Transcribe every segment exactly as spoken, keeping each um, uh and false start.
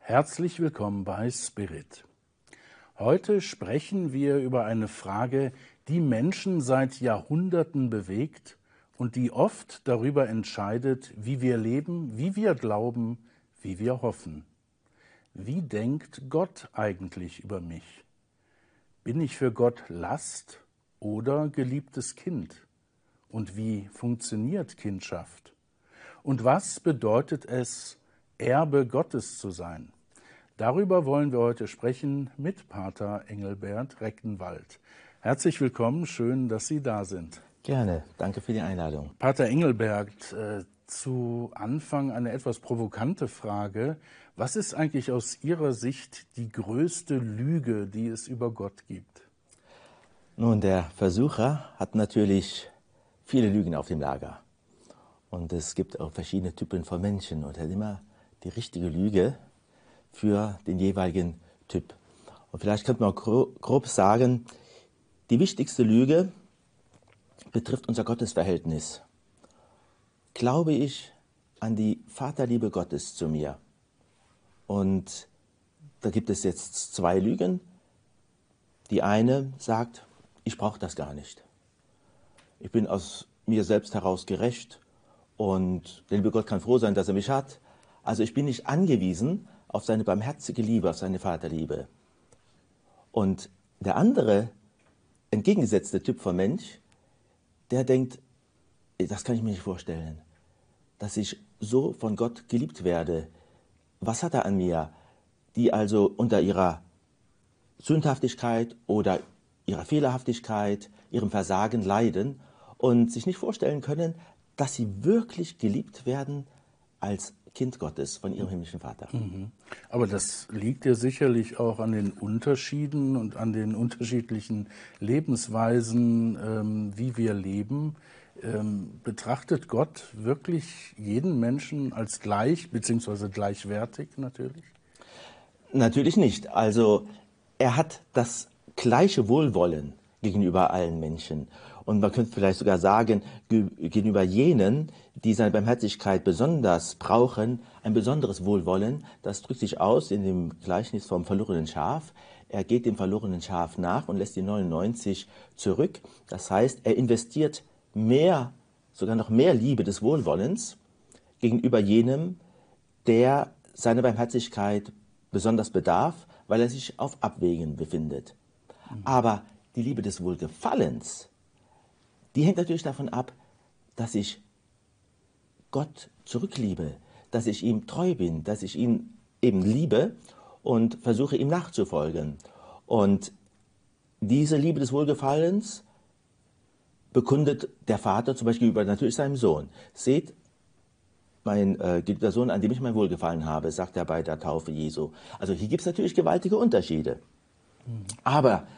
Herzlich willkommen bei Spirit. Heute sprechen wir über eine Frage, die Menschen seit Jahrhunderten bewegt und die oft darüber entscheidet, wie wir leben, wie wir glauben, wie wir hoffen. Wie denkt Gott eigentlich über mich? Bin ich für Gott Last oder geliebtes Kind? Und wie funktioniert Kindschaft? Und was bedeutet es, Erbe Gottes zu sein? Darüber wollen wir heute sprechen mit Pater Engelbert Rectenwald. Herzlich willkommen, schön, dass Sie da sind. Gerne, danke für die Einladung. Pater Engelbert, äh, zu Anfang eine etwas provokante Frage. Was ist eigentlich aus Ihrer Sicht die größte Lüge, die es über Gott gibt? Nun, der Versucher hat natürlich viele Lügen auf dem Lager. Und es gibt auch verschiedene Typen von Menschen und er hat immer die richtige Lüge für den jeweiligen Typ. Und vielleicht könnte man grob sagen, die wichtigste Lüge betrifft unser Gottesverhältnis. Glaube ich an die Vaterliebe Gottes zu mir? Und da gibt es jetzt zwei Lügen. Die eine sagt, ich brauche das gar nicht. Ich bin aus mir selbst heraus gerecht und der liebe Gott kann froh sein, dass er mich hat. Also ich bin nicht angewiesen auf seine barmherzige Liebe, auf seine Vaterliebe. Und der andere, entgegengesetzte Typ von Mensch, der denkt, das kann ich mir nicht vorstellen, dass ich so von Gott geliebt werde. Was hat er an mir? Die also unter ihrer Sündhaftigkeit oder ihrer Fehlerhaftigkeit, ihrem Versagen leiden und sich nicht vorstellen können, dass sie wirklich geliebt werden als Kind Gottes von ihrem himmlischen Vater. Mhm. Aber das liegt ja sicherlich auch an den Unterschieden und an den unterschiedlichen Lebensweisen, ähm, wie wir leben. Ähm, betrachtet Gott wirklich jeden Menschen als gleich, beziehungsweise gleichwertig natürlich? Natürlich nicht. Also er hat das gleiche Wohlwollen gegenüber allen Menschen. Und man könnte vielleicht sogar sagen, gegenüber jenen, die seine Barmherzigkeit besonders brauchen, ein besonderes Wohlwollen. Das drückt sich aus in dem Gleichnis vom verlorenen Schaf. Er geht dem verlorenen Schaf nach und lässt die neunundneunzig zurück. Das heißt, er investiert mehr, sogar noch mehr Liebe des Wohlwollens gegenüber jenem, der seiner Barmherzigkeit besonders bedarf, weil er sich auf Abwägen befindet. Mhm. Aber die Liebe des Wohlgefallens, die hängt natürlich davon ab, dass ich Gott zurückliebe, dass ich ihm treu bin, dass ich ihn eben liebe und versuche ihm nachzufolgen. Und diese Liebe des Wohlgefallens bekundet der Vater zum Beispiel über natürlich seinem Sohn. Seht, mein äh, geliebter Sohn, an dem ich mein Wohlgefallen habe, sagt er bei der Taufe Jesu. Also hier gibt es natürlich gewaltige Unterschiede. Mhm. Aber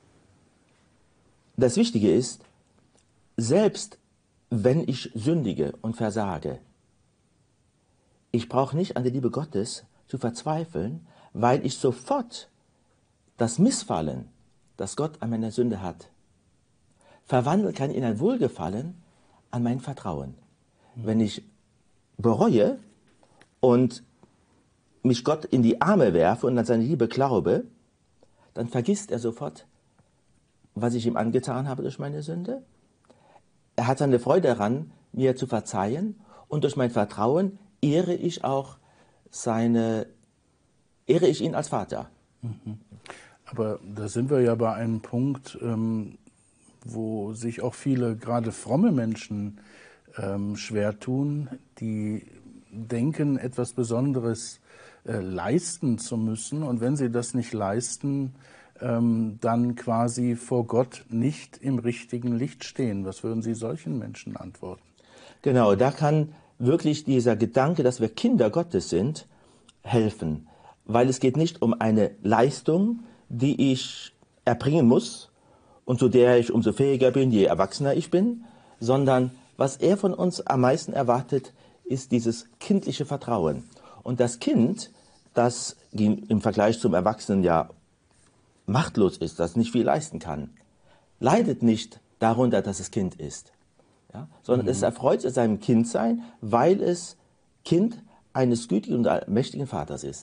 das Wichtige ist, selbst wenn ich sündige und versage, ich brauche nicht an der Liebe Gottes zu verzweifeln, weil ich sofort das Missfallen, das Gott an meiner Sünde hat, verwandeln kann in ein Wohlgefallen an mein Vertrauen. Mhm. Wenn ich bereue und mich Gott in die Arme werfe und an seine Liebe glaube, dann vergisst er sofort, was ich ihm angetan habe durch meine Sünde. Er hat seine Freude daran, mir zu verzeihen und durch mein Vertrauen ehre ich auch seine, ehre ich ihn als Vater. Mhm. Aber da sind wir ja bei einem Punkt, ähm, wo sich auch viele, gerade fromme Menschen, ähm, schwer tun, die denken, etwas Besonderes äh, leisten zu müssen. Und wenn sie das nicht leisten, ähm, dann quasi vor Gott nicht im richtigen Licht stehen. Was würden Sie solchen Menschen antworten? Genau, da kann wirklich dieser Gedanke, dass wir Kinder Gottes sind, helfen. Weil es geht nicht um eine Leistung, die ich erbringen muss und zu der ich umso fähiger bin, je erwachsener ich bin, sondern was er von uns am meisten erwartet, ist dieses kindliche Vertrauen. Und das Kind, das im Vergleich zum Erwachsenen ja machtlos ist, das nicht viel leisten kann, leidet nicht darunter, dass es Kind ist, ja? Sondern mhm. es erfreut sich seinem Kindsein, weil es Kind eines gütigen und mächtigen Vaters ist.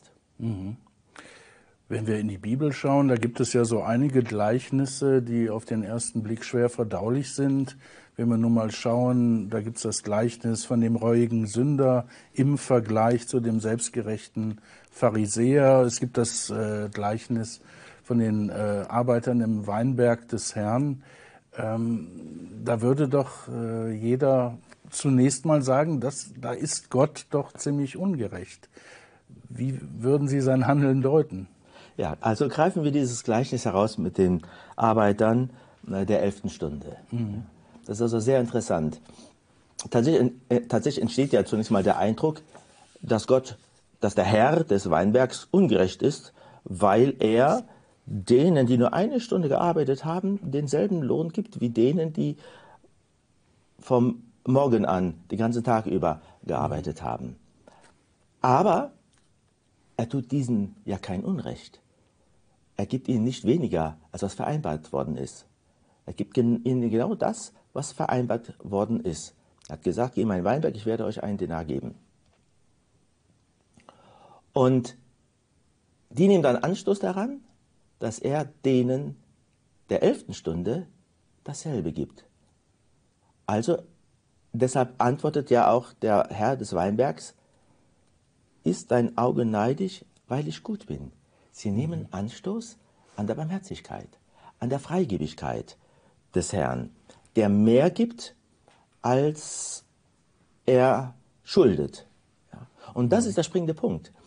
Mhm. Wenn wir in die Bibel schauen, da gibt es ja so einige Gleichnisse, die auf den ersten Blick schwer verdaulich sind. Wenn wir nun mal schauen, da gibt es das Gleichnis von dem reuigen Sünder im Vergleich zu dem selbstgerechten Pharisäer. Es gibt das äh, Gleichnis von den äh, Arbeitern im Weinberg des Herrn. Ähm, da würde doch äh, jeder zunächst mal sagen, dass, da ist Gott doch ziemlich ungerecht. Wie würden Sie sein Handeln deuten? Ja, also greifen wir dieses Gleichnis heraus mit den Arbeitern äh, der elften Stunde. Mhm. Das ist also sehr interessant. Tatsächlich, äh, tatsächlich entsteht ja zunächst mal der Eindruck, dass Gott, dass der Herr des Weinbergs ungerecht ist, weil er denen, die nur eine Stunde gearbeitet haben, denselben Lohn gibt wie denen, die vom Morgen an, den ganzen Tag über gearbeitet mhm. haben. Aber er tut diesen ja kein Unrecht. Er gibt ihnen nicht weniger, als was vereinbart worden ist. Er gibt ihnen genau das, was vereinbart worden ist. Er hat gesagt, geh in mein Weinberg, ich werde euch einen Denar geben. Und die nehmen dann Anstoß daran, dass er denen der elften Stunde dasselbe gibt. Also deshalb antwortet ja auch der Herr des Weinbergs, ist dein Auge neidisch, weil ich gut bin. Sie nehmen Anstoß an der Barmherzigkeit, an der Freigebigkeit des Herrn, der mehr gibt, als er schuldet. Ja. Und das ist der springende Punkt.